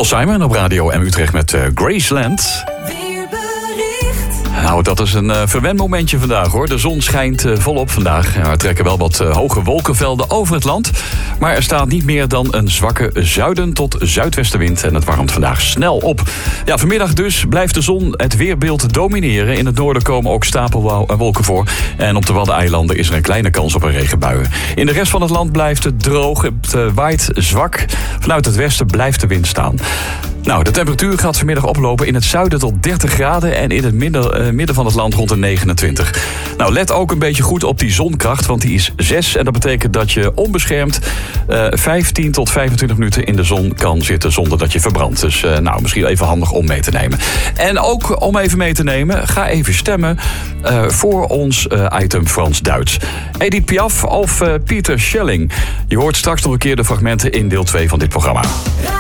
Paul Simon op Radio M Utrecht met Graceland. Nou, dat is een verwend momentje vandaag, hoor. De zon schijnt volop vandaag. Er trekken wel wat hoge wolkenvelden over het land. Maar er staat niet meer dan een zwakke zuiden tot zuidwestenwind. En het warmt vandaag snel op. Ja, vanmiddag dus blijft de zon het weerbeeld domineren. In het noorden komen ook stapelwolken voor. En op de Waddeneilanden is er een kleine kans op een regenbui. In de rest van het land blijft het droog. Het waait zwak. Vanuit het westen blijft de wind staan. Nou, de temperatuur gaat vanmiddag oplopen in het zuiden tot 30 graden... en in het midden van het land rond de 29. Nou, let ook een beetje goed op die zonkracht, want die is 6. En dat betekent dat je onbeschermd 15 tot 25 minuten in de zon kan zitten... zonder dat je verbrandt. Dus misschien even handig om mee te nemen. En ook om even mee te nemen, ga even stemmen voor ons item Frans-Duits. Edith Piaf of Pieter Schelling? Je hoort straks nog een keer de fragmenten in deel 2 van dit programma.